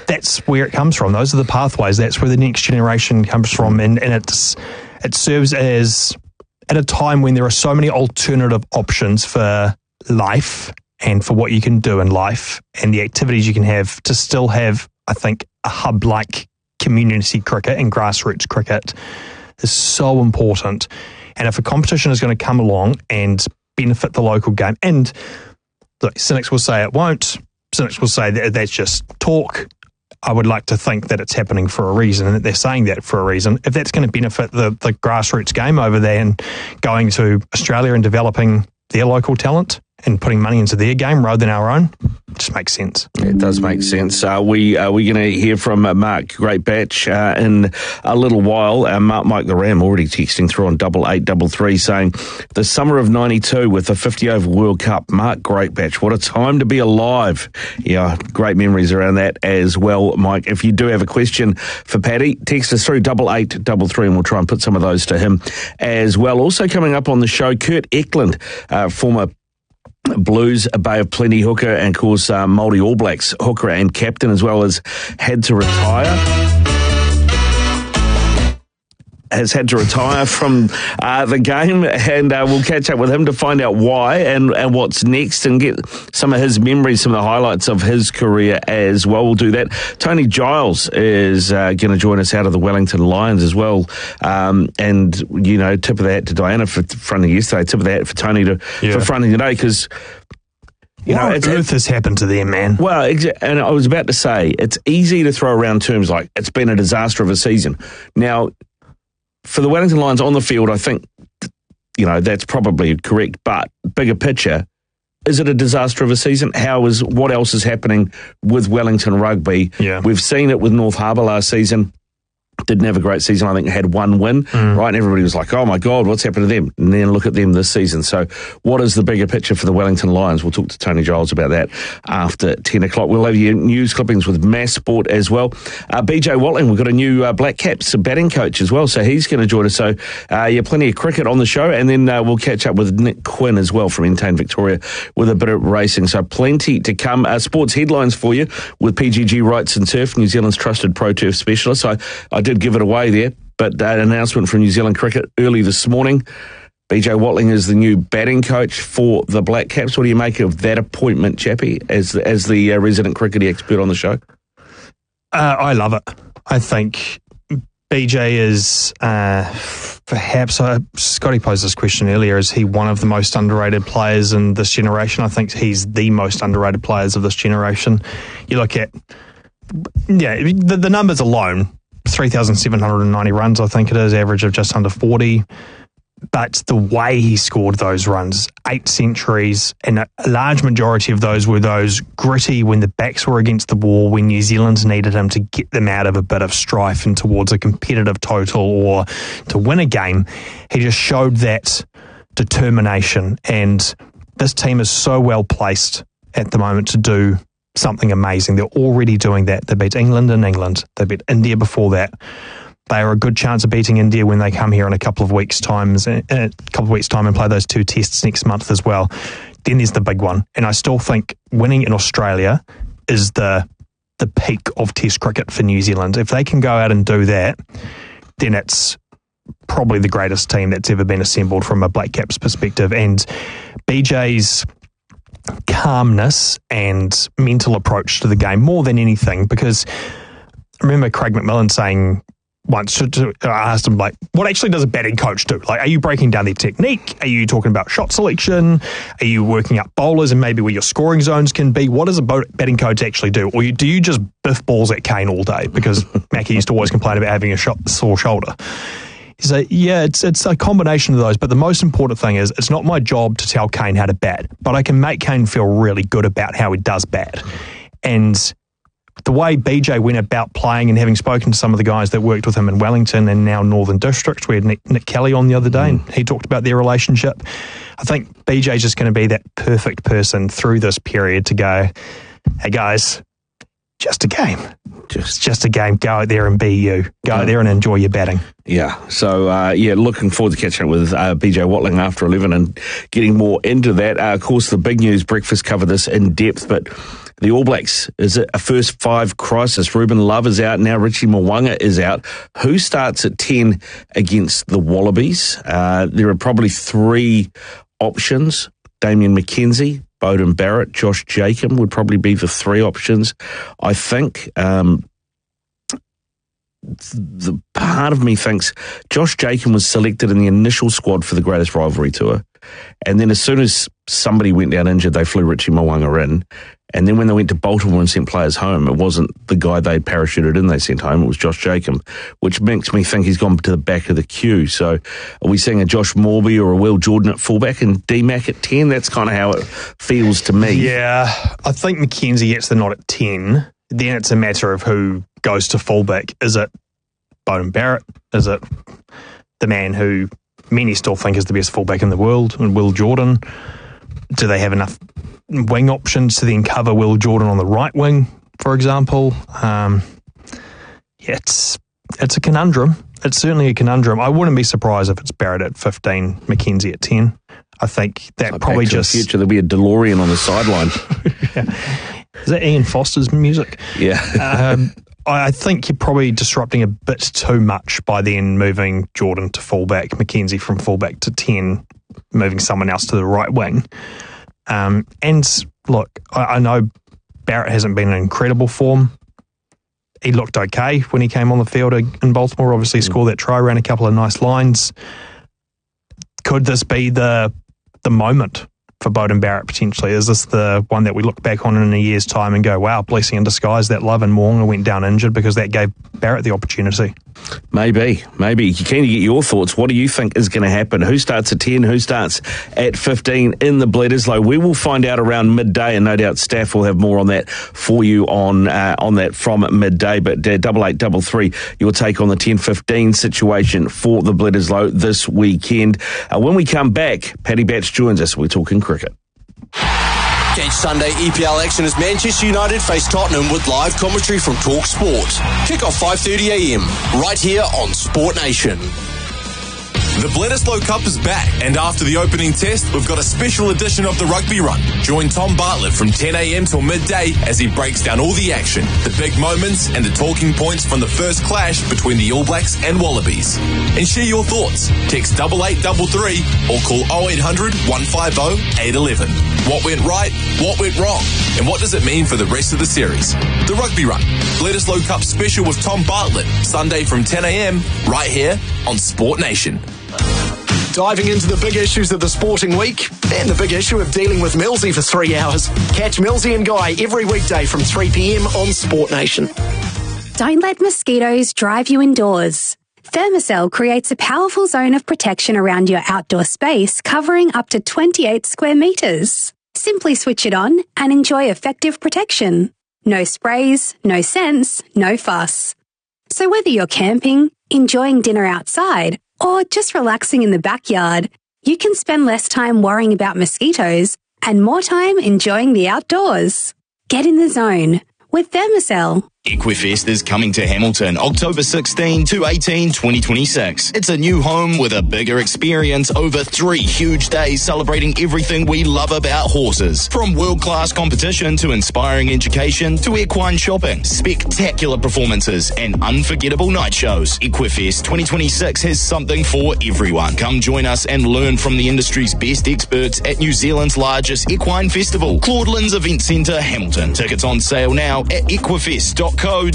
that's where it comes from. Those are the pathways. That's where the next generation comes from, and it serves as at a time when there are so many alternative options for life and for what you can do in life and the activities you can have to still have, I think, a hub like community cricket and grassroots cricket is so important. And if a competition is going to come along and benefit the local game, and look, cynics will say it won't, cynics will say that that's just talk. I would like to think that it's happening for a reason and that they're saying that for a reason. If that's going to benefit the grassroots game over there and going to Australia and developing their local talent and putting money into their game rather than our own, it just makes sense. It does make sense. We're going to hear from Mark Greatbatch in a little while. Mike the Ram already texting through on 8833 saying, the summer of 92 with the 50 over World Cup. Mark Greatbatch, what a time to be alive. Yeah, great memories around that as well, Mike. If you do have a question for Paddy, text us through 8833 and we'll try and put some of those to him as well. Also coming up on the show, Kurt Eklund, former Blues, Bay of Plenty hooker, and of course Māori All Blacks hooker and captain, as well as had to retire from the game, and we'll catch up with him to find out why and what's next and get some of his memories, some of the highlights of his career as well. We'll do that. Tony Giles is going to join us out of the Wellington Lions as well, and tip of the hat to Diana for fronting yesterday, tip of the hat for Tony for fronting today, because what on earth has happened to them, man? Well, and I was about to say, it's easy to throw around terms like it's been a disaster of a season. Now, for the Wellington Lions on the field, I think, that's probably correct. But bigger picture, is it a disaster of a season? What else is happening with Wellington Rugby? Yeah. We've seen it with North Harbour last season. Didn't have a great season. I think had one win, right? And everybody was like, oh my God, what's happened to them? And then look at them this season. So what is the bigger picture for the Wellington Lions? We'll talk to Tony Giles about that after 10 o'clock. We'll have your news clippings with Mass Sport as well. BJ Watling, we've got a new Black Caps batting coach as well, so he's going to join us. So plenty of cricket on the show, and then we'll catch up with Nick Quinn as well from Entain Victoria with a bit of racing. So plenty to come. Sports headlines for you with PGG Wrights and Turf, New Zealand's trusted pro turf specialist. I did give it away there, but an announcement from New Zealand Cricket early this morning. BJ Watling is the new batting coach for the Black Caps. What do you make of that appointment, Chappie, as the resident cricket expert on the show? I love it. I think BJ is perhaps, Scotty posed this question earlier, is he one of the most underrated players in this generation? I think he's the most underrated players of this generation. You look at, the numbers alone, 3,790 runs, I think it is, average of just under 40. But the way he scored those runs, 8 centuries, and a large majority of those were those gritty when the backs were against the wall, when New Zealand needed him to get them out of a bit of strife and towards a competitive total or to win a game. He just showed that determination, and this team is so well placed at the moment to do something amazing. They're already doing that. They beat England in England. They beat India before that. They are a good chance of beating India when they come here in a couple of weeks' time and play those 2 tests next month as well. Then there's the big one. And I still think winning in Australia is the peak of Test cricket for New Zealand. If they can go out and do that, then it's probably the greatest team that's ever been assembled from a Black Caps perspective. And BJ's calmness and mental approach to the game more than anything, because I remember Craig McMillan saying once, I asked him, what actually does a batting coach do? Are you breaking down their technique? Are you talking about shot selection? Are you working up bowlers and maybe where your scoring zones can be? What does a batting coach actually do? Or do you just biff balls at Kane all day? Because Mackie used to always complain about having a sore shoulder. So, it's a combination of those, but the most important thing is it's not my job to tell Kane how to bat, but I can make Kane feel really good about how he does bat. And the way BJ went about playing, and having spoken to some of the guys that worked with him in Wellington and now Northern Districts, we had Nick Kelly on the other day, and he talked about their relationship. I think BJ's just going to be that perfect person through this period to go, hey guys, just a game. Just a game. Go out there and be you. Go out there and enjoy your batting. Yeah. So, looking forward to catching up with BJ Watling after 11 and getting more into that. Of course, the big news, Breakfast covered this in depth, but The All Blacks, is it a first five crisis? Ruben Love is out now. Richie Mo'unga is out. Who starts at 10 against the Wallabies? There are probably three options. Damian McKenzie, Beauden Barrett, Josh Jacob would probably be the three options. I think the part of me thinks Josh Jacob was selected in the initial squad for the Greatest Rivalry Tour. And then as soon as somebody went down injured, they flew Richie Mo'unga in. And then when they went to Baltimore and sent players home, it wasn't the guy they parachuted in they sent home, it was Josh Jacob, which makes me think he's gone to the back of the queue. So are we seeing a Josh Morby or a Will Jordan at fullback and D-Mac at 10? That's kind of how it feels to me. Yeah, I think McKenzie gets the nod at 10. Then it's a matter of who goes to fullback. Is it Beauden Barrett? Is it the man who many still think is the best fullback in the world, and Will Jordan? Do they have enough wing options to then cover Will Jordan on the right wing, for example? It's a conundrum. It's certainly a conundrum. I wouldn't be surprised if it's Barrett at 15, McKenzie at 10. I think that probably just... In the future, there'll be a DeLorean on the sideline. Yeah. Is that Ian Foster's music? Yeah. I think you're probably disrupting a bit too much by then moving Jordan to fullback, McKenzie from fullback to 10, moving someone else to the right wing. And look, I know Barrett hasn't been in incredible form. He looked okay when he came on the field in Baltimore, obviously scored that try, ran a couple of nice lines. Could this be the moment for Beauden Barrett potentially? Is this the one that we look back on in a year's time and go, wow, blessing in disguise that Love and Mo'unga went down injured because that gave Barrett the opportunity? Maybe. You're keen to get your thoughts. What do you think is going to happen? Who starts at 10? Who starts at 15 in the Bledisloe? We will find out around midday, and no doubt staff will have more on that for you on that from midday. But 8833, your take on the 10-15 situation for the Bledisloe this weekend. When we come back, Paddy Batch joins us. We're talking cricket. Catch Sunday EPL action as Manchester United face Tottenham with live commentary from Talk Sport. Kick off 5:30 a.m. right here on Sport Nation. The Bledisloe Cup is back, and after the opening test, we've got a special edition of the Rugby Run. Join Tom Bartlett from 10 a.m. till midday as he breaks down all the action, the big moments, and the talking points from the first clash between the All Blacks and Wallabies. And share your thoughts. Text 8833 or call 0800 150 811. What went right? What went wrong? And what does it mean for the rest of the series? The Rugby Run, Bledisloe Cup special with Tom Bartlett, Sunday from 10 a.m. right here on Sport Nation. Diving into the big issues of the sporting week and the big issue of dealing with Millsy for 3 hours. Catch Millsy and Guy every weekday from 3 p.m. on Sport Nation. Don't let mosquitoes drive you indoors. Thermacell creates a powerful zone of protection around your outdoor space, covering up to 28 square meters. Simply switch it on and enjoy effective protection. No sprays, no scents, no fuss. So whether you're camping, enjoying dinner outside, or just relaxing in the backyard, you can spend less time worrying about mosquitoes and more time enjoying the outdoors. Get in the zone with Thermacell. Equifest is coming to Hamilton October 16 to 18, 2026. It's a new home with a bigger experience over 3 huge days celebrating everything we love about horses. From world-class competition to inspiring education to equine shopping, spectacular performances and unforgettable night shows. Equifest 2026 has something for everyone. Come join us and learn from the industry's best experts at New Zealand's largest equine festival, Claudelands Event Centre, Hamilton. Tickets on sale now at equifest.co.nz.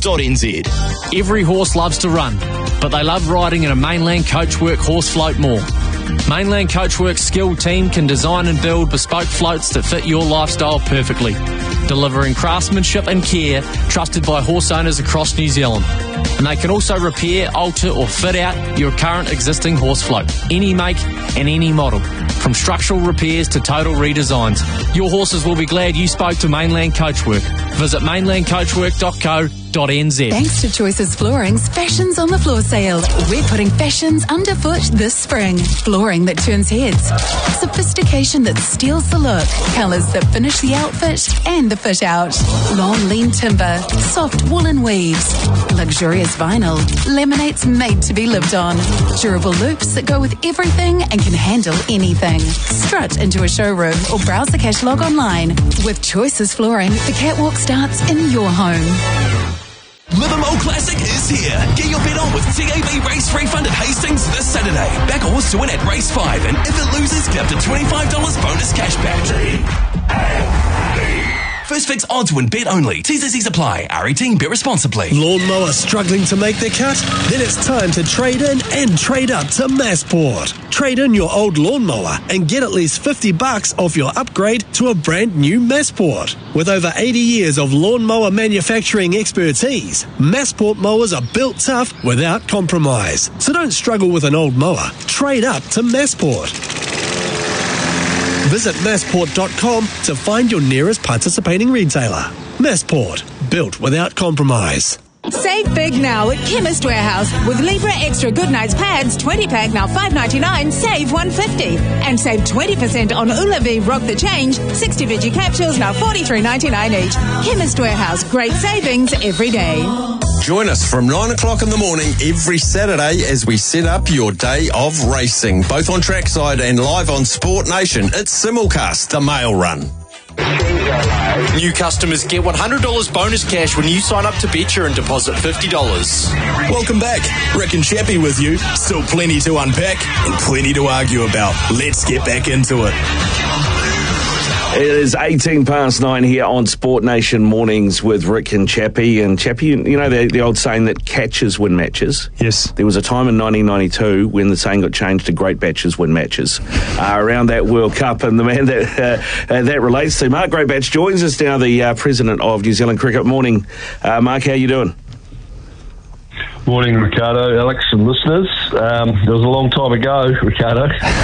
Every horse loves to run, but they love riding in a Mainland Coachwork horse float more. Mainland Coachwork's skilled team can design and build bespoke floats that fit your lifestyle perfectly, delivering craftsmanship and care trusted by horse owners across New Zealand. And they can also repair, alter or fit out your current existing horse float, any make and any model, from structural repairs to total redesigns. Your horses will be glad you spoke to Mainland Coachwork. Visit mainlandcoachwork.co.nz. Thanks to Choices Flooring's Fashions on the Floor sale. We're putting fashions underfoot this spring. Flooring that turns heads. Sophistication that steals the look. Colours that finish the outfit and the fit out. Long lean timber. Soft woolen weaves. Luxurious vinyl. Laminates made to be lived on. Durable loops that go with everything and can handle anything. Strut into a showroom or browse the catalogue online. With Choices Flooring, the catwalk starts in your home. Livermore Classic is here. Get your bet on with TAB Race Refund at Hastings this Saturday. Back a horse to win at race 5, and if it loses, get up to $25 bonus cash back. First fix odds win bet only. T's and C's apply. R18, bet responsibly. Lawnmower struggling to make the cut? Then it's time to trade in and trade up to Massport. Trade in your old lawnmower and get at least $50 off your upgrade to a brand new Massport. With over 80 years of lawnmower manufacturing expertise, Massport mowers are built tough without compromise. So don't struggle with an old mower. Trade up to Massport. Visit massport.com to find your nearest participating retailer. Massport, built without compromise. Save big now at Chemist Warehouse with Libra Extra Goodnights pads, 20-pack now $5.99, save $1.50. And save 20% on Ulavi Rock the Change, 60 veggie capsules now $43.99 each. Chemist Warehouse, great savings every day. Join us from 9 o'clock in the morning every Saturday as we set up your day of racing, both on trackside and live on Sport Nation. It's Simulcast, the mail run. New customers get $100 bonus cash when you sign up to Betcha and deposit $50. Welcome back. Rick and Chappie with you. Still plenty to unpack and plenty to argue about. Let's get back into it. It is 9:18 here on Sport Nation Mornings with Rick and Chappie. And Chappie, you know the old saying that catches win matches? Yes. There was a time in 1992 when the saying got changed to great batches win matches around that World Cup. And the man that relates to Mark Greatbatch joins us now, the president of New Zealand Cricket. Morning, Mark. How you doing? Morning, Ricardo, Alex, and listeners. It was a long time ago, Ricardo.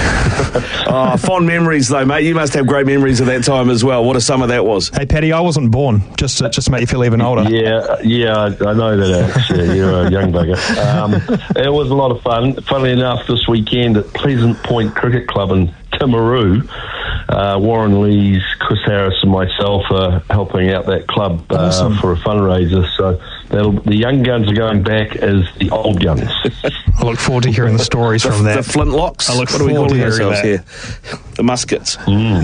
Fond memories, though, mate. You must have great memories of that time as well. What a summer that was. Hey, Paddy, I wasn't born, just to make you feel even older. Yeah, I know that, Alex. Yeah, you're a young bugger. It was a lot of fun. Funnily enough, this weekend at Pleasant Point Cricket Club in Timaru, Warren Lees, Chris Harris and myself are helping out that club for a fundraiser. So the young guns are going back as the old guns. I look forward to hearing the stories from that. The flintlocks? I look what are we forward to calling hearing ourselves that. here? The muskets.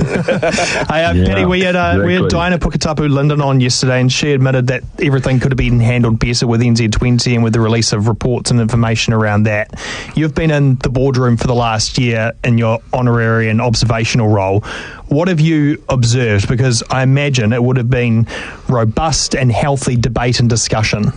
Paddy, we had Diana Puketapu Linden on yesterday, and she admitted that everything could have been handled better with NZ20 and with the release of reports and information around that. You've been in the boardroom for the last year in your honorary and observational role. What have you observed? Because I imagine it would have been robust and healthy debate and discussion.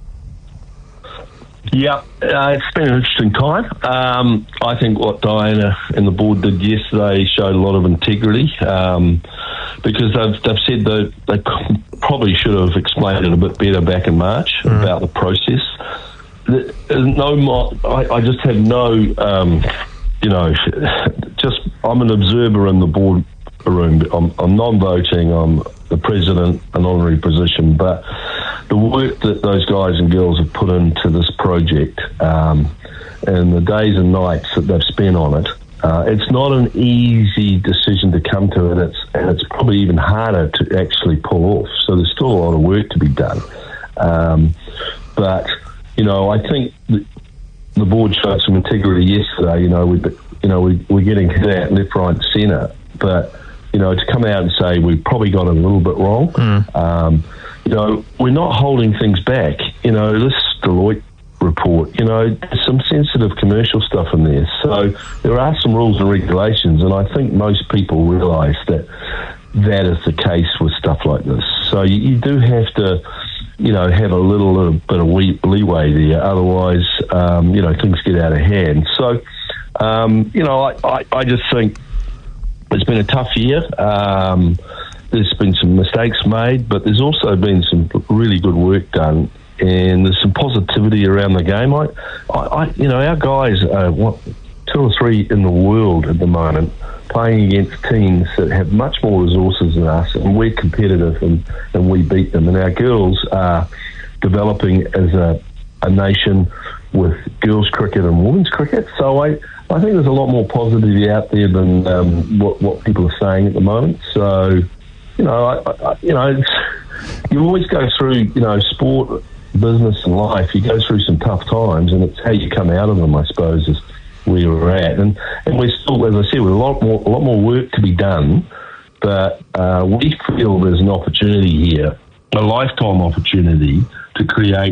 Yeah, it's been an interesting time. I think what Diana and the board did yesterday showed a lot of integrity because they've said that they probably should have explained it a bit better back in March about the process. I just have no, I'm an observer in the board room. I'm non-voting. I'm the president, an honorary position, but the work that those guys and girls have put into this project and the days and nights that they've spent on it, it's not an easy decision to come to, and it's probably even harder to actually pull off. So there's still a lot of work to be done. But I think the board showed some integrity yesterday. We're getting hit out left, right, and centre, but to come out and say we've probably got it a little bit wrong. We're not holding things back. This Deloitte report, there's some sensitive commercial stuff in there. So there are some rules and regulations, and I think most people realise that is the case with stuff like this. So you do have to, have a little bit of leeway there. Otherwise, things get out of hand. So, I just think it's been a tough year. There's been some mistakes made, but there's also been some really good work done, and there's some positivity around the game. Our guys are 2 or 3 in the world at the moment playing against teams that have much more resources than us, and we're competitive and we beat them. And our girls are developing as a nation with girls cricket and women's cricket. So I think there's a lot more positivity out there than what people are saying at the moment. So, you always go through, sport, business and life. You go through some tough times, and it's how you come out of them, I suppose, is where we're at. And we're still, as I said, with a lot more work to be done, but we feel there's an opportunity here, a lifetime opportunity to create